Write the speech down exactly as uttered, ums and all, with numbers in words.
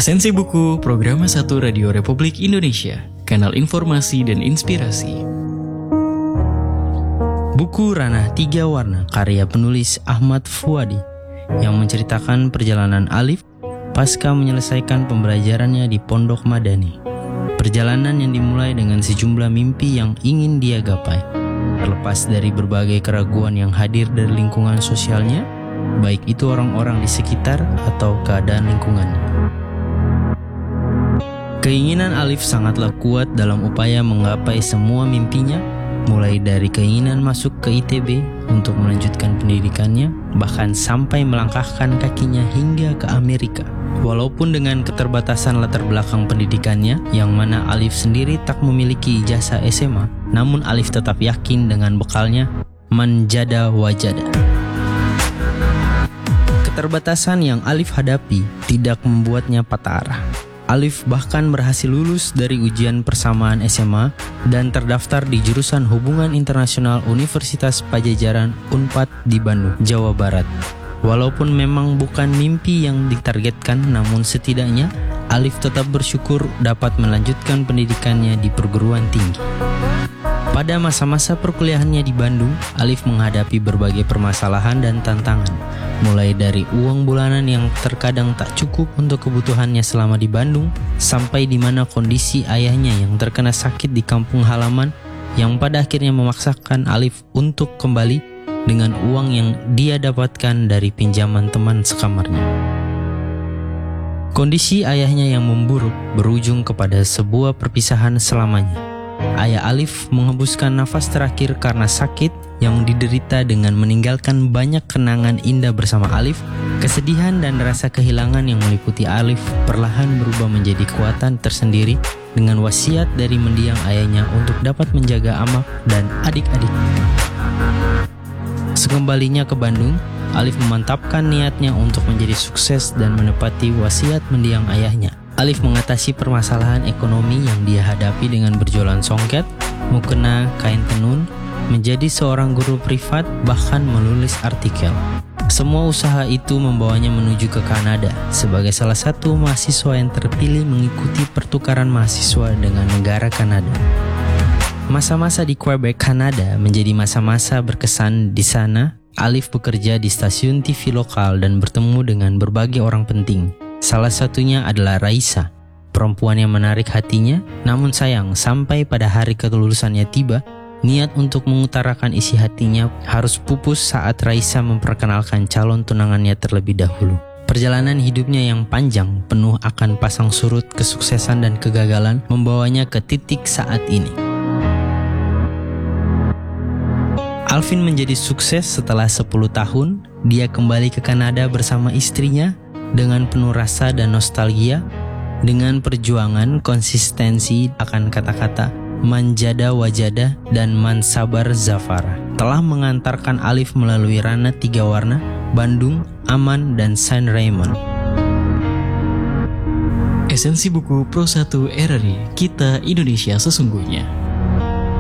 Esensi Buku, Program satu Radio Republik Indonesia, kanal informasi dan inspirasi. Buku Ranah Tiga Warna karya penulis Ahmad Fuadi yang menceritakan perjalanan Alif pasca menyelesaikan pembelajarannya di Pondok Madani. Perjalanan yang dimulai dengan sejumlah mimpi yang ingin dia gapai, terlepas dari berbagai keraguan yang hadir dari lingkungan sosialnya, baik itu orang-orang di sekitar atau keadaan lingkungannya. Keinginan Alif sangatlah kuat dalam upaya menggapai semua mimpinya, mulai dari keinginan masuk ke I T B untuk melanjutkan pendidikannya, bahkan sampai melangkahkan kakinya hingga ke Amerika. Walaupun dengan keterbatasan latar belakang pendidikannya, yang mana Alif sendiri tak memiliki ijazah S M A, namun Alif tetap yakin dengan bekalnya, man jada wajada. Keterbatasan yang Alif hadapi tidak membuatnya patah arah. Alif bahkan berhasil lulus dari ujian persamaan S M A dan terdaftar di jurusan Hubungan Internasional Universitas Padjadjaran Unpad di Bandung, Jawa Barat. Walaupun memang bukan mimpi yang ditargetkan, namun setidaknya Alif tetap bersyukur dapat melanjutkan pendidikannya di perguruan tinggi. Pada masa-masa perkuliahannya di Bandung, Alif menghadapi berbagai permasalahan dan tantangan, mulai dari uang bulanan yang terkadang tak cukup untuk kebutuhannya selama di Bandung, sampai di mana kondisi ayahnya yang terkena sakit di kampung halaman yang pada akhirnya memaksakan Alif untuk kembali dengan uang yang dia dapatkan dari pinjaman teman sekamarnya. Kondisi ayahnya yang memburuk berujung kepada sebuah perpisahan selamanya. Ayah Alif menghembuskan nafas terakhir karena sakit yang diderita dengan meninggalkan banyak kenangan indah bersama Alif. Kesedihan dan rasa kehilangan yang meliputi Alif perlahan berubah menjadi kekuatan tersendiri dengan wasiat dari mendiang ayahnya untuk dapat menjaga Amak dan adik-adiknya. Sekembalinya ke Bandung, Alif memantapkan niatnya untuk menjadi sukses dan menepati wasiat mendiang ayahnya. Alif mengatasi permasalahan ekonomi yang dia hadapi dengan berjualan songket, mukena, kain tenun, menjadi seorang guru privat, bahkan menulis artikel. Semua usaha itu membawanya menuju ke Kanada sebagai salah satu mahasiswa yang terpilih mengikuti pertukaran mahasiswa dengan negara Kanada. Masa-masa di Quebec, Kanada menjadi masa-masa berkesan. Di sana, Alif bekerja di stasiun T V lokal dan bertemu dengan berbagai orang penting. Salah satunya adalah Raisa, perempuan yang menarik hatinya, namun sayang sampai pada hari kelulusannya tiba, niat untuk mengutarakan isi hatinya harus pupus saat Raisa memperkenalkan calon tunangannya terlebih dahulu. Perjalanan hidupnya yang panjang, penuh akan pasang surut kesuksesan dan kegagalan, membawanya ke titik saat ini. Alvin menjadi sukses setelah sepuluh tahun, dia kembali ke Kanada bersama istrinya, dengan penuh rasa dan nostalgia, dengan perjuangan konsistensi akan kata-kata man jada wajada dan man sabar zafara, telah mengantarkan Alif melalui ranah tiga warna, Bandung, Aman, dan Saint Raymond. Esensi Buku Pro satu R R I, kita Indonesia sesungguhnya.